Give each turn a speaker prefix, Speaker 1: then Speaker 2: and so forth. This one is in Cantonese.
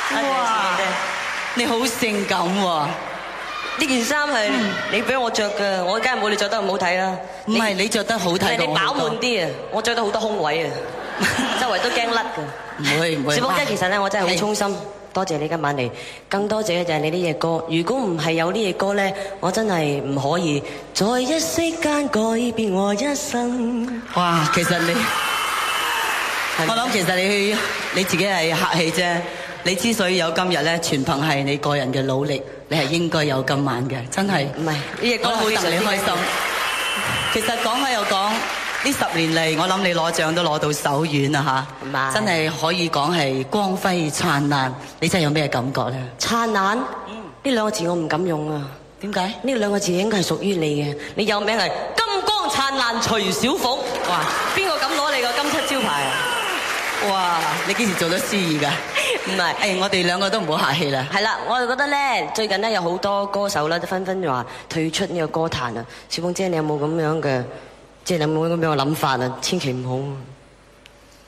Speaker 1: 哇！你好性感喎！
Speaker 2: 呢件衫係你俾我着㗎，我梗係冇你着得咁好睇啦。
Speaker 1: 唔係你着得好睇，
Speaker 2: 你飽滿啲啊！我着得好多空位啊，周圍都驚甩㗎。
Speaker 1: 唔會。
Speaker 2: 小鳳姐，其實咧，我真係好衷心，多謝你今晚嚟。更多謝嘅就係你呢隻歌。如果唔係有呢隻歌咧，我真係唔可以在一息間改變我一生。
Speaker 1: 哇！其實我諗其實你自己係客氣啫。你之所以有今日咧，全憑係你個人嘅努力，你係應該有今晚嘅，真係。
Speaker 2: 唔係呢隻歌好戥你開心。
Speaker 1: 其實講開又講，呢10年嚟，我諗你攞獎都攞到手軟啊嚇，真係可以講係光輝燦爛。你真係有咩感覺咧？
Speaker 2: 燦爛呢兩個字我唔敢用啊。
Speaker 1: 點解？
Speaker 2: 呢兩個字應該係屬於你嘅。你有名係金光燦爛徐小鳳。哇！邊個敢攞你個金漆招牌啊？
Speaker 1: 哇！你幾時做咗司儀㗎？
Speaker 2: 唔係，
Speaker 1: 我哋兩個都唔好客氣啦。
Speaker 2: 係啦，我就覺得咧，最近咧有好多歌手咧都紛紛話退出呢個歌壇啊。小鳳姐，你有冇咁樣嘅，即係你有冇咁樣嘅諗法啊？千祈唔好。